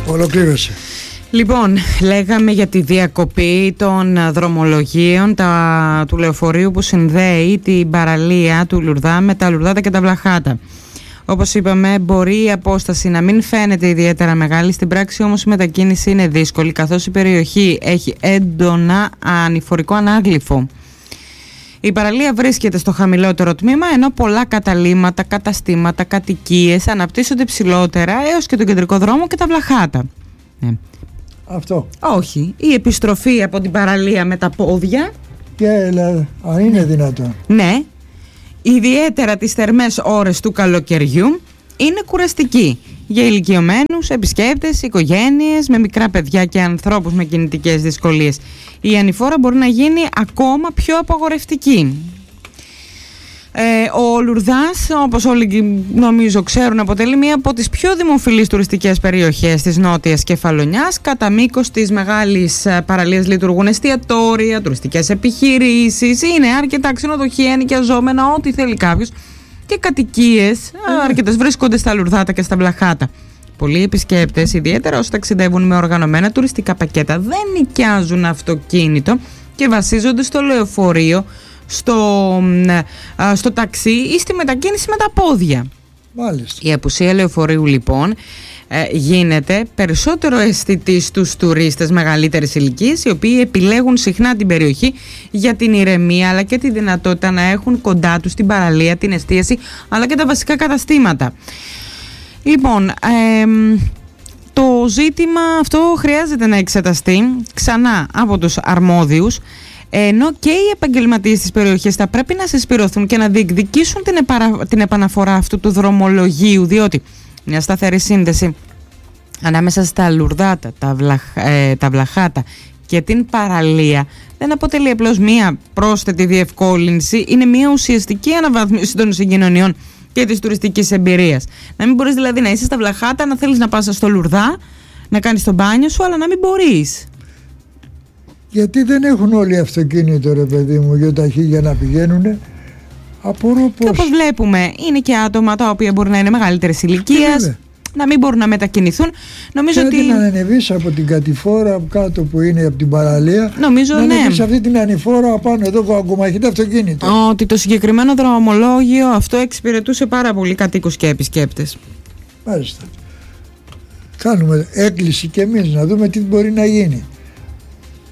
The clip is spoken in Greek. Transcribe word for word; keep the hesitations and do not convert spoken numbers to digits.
Ολοκλήρωσε. Λοιπόν, λέγαμε για τη διακοπή των δρομολογίων τα, του λεωφορείου που συνδέει την παραλία του Λουρδά με τα Λουρδάτα και τα Βλαχάτα. Όπως είπαμε, μπορεί η απόσταση να μην φαίνεται ιδιαίτερα μεγάλη, στην πράξη όμως η μετακίνηση είναι δύσκολη, καθώς η περιοχή έχει έντονα ανηφορικό ανάγλυφο. Η παραλία βρίσκεται στο χαμηλότερο τμήμα, ενώ πολλά καταλύματα, καταστήματα, κατοικίες αναπτύσσονται ψηλότερα έως και τον κεντρικό δρόμο και τα Βλαχάτα. Ναι. Αυτό. Όχι. Η επιστροφή από την παραλία με τα πόδια. Και έλα, αν είναι δυνατόν. Ναι. Ιδιαίτερα τις θερμές ώρες του καλοκαιριού είναι κουραστική για ηλικιωμένους, επισκέπτες, οικογένειες με μικρά παιδιά και ανθρώπους με κινητικές δυσκολίες. Η ανηφόρα μπορεί να γίνει ακόμα πιο απαγορευτική. Ε, ο Λουρδάς, όπως όλοι νομίζω ξέρουν, αποτελεί μία από τις πιο δημοφιλείς τουριστικές περιοχές της Νότιας Κεφαλονιάς. Κατά μήκος της μεγάλης παραλίας λειτουργούν εστιατόρια, τουριστικές επιχειρήσεις, είναι αρκετά ξενοδοχεία, ενοικιαζόμενα, ό,τι θέλει κάποιος, και κατοικίες. Mm. Αρκετές βρίσκονται στα Λουρδάτα και στα Βλαχάτα. Πολλοί επισκέπτες, ιδιαίτερα όσοι ταξιδεύουν με οργανωμένα τουριστικά πακέτα, δεν νοικιάζουν αυτοκίνητο και βασίζονται στο λεωφορείο, στο, στο ταξί ή στη μετακίνηση με τα πόδια. Μάλιστα. Η απουσία λεωφορείου λοιπόν γίνεται περισσότερο αισθητή στους τουρίστες μεγαλύτερης ηλικίας, οι οποίοι επιλέγουν συχνά την περιοχή για την ηρεμία αλλά και τη δυνατότητα να έχουν κοντά τους την παραλία, την εστίαση αλλά και τα βασικά καταστήματα. Λοιπόν, ε, το ζήτημα αυτό χρειάζεται να εξεταστεί ξανά από τους αρμόδιους, ενώ και οι επαγγελματίες της περιοχής θα πρέπει να συσπηρωθούν και να διεκδικήσουν την, επαρα... την επαναφορά αυτού του δρομολογίου, διότι μια σταθερή σύνδεση ανάμεσα στα Λουρδάτα, τα, Βλαχ... ε, τα Βλαχάτα και την παραλία δεν αποτελεί απλώς μια πρόσθετη διευκόλυνση, είναι μια ουσιαστική αναβάθμιση των συγκοινωνιών και της τουριστικής εμπειρίας. Να μην μπορείς δηλαδή να είσαι στα Βλαχάτα, να θέλεις να πας στο Λουρδά, να κάνεις το μπάνιο σου, αλλά να μην μπορείς. Γιατί δεν έχουν όλοι αυτοκίνητο, ρε παιδί μου, γιοταχή για να πηγαίνουνε. Απορώ πως. Και όπως βλέπουμε, είναι και άτομα τα οποία μπορεί να είναι μεγαλύτερης ηλικίας, να μην μπορούν να μετακινηθούν. Νομίζω και ότι. να ανεβείς από την κατηφόρα κάτω που είναι από την παραλία. Νομίζω, να ναι. Να ανεβείς αυτή την ανηφόρα πάνω εδώ που αγκομαχείται αυτοκίνητο. Ότι το συγκεκριμένο δρομολόγιο αυτό εξυπηρετούσε πάρα πολύ κατοίκους και επισκέπτες. Μάλιστα. Κάνουμε έκκληση κι εμείς να δούμε τι μπορεί να γίνει.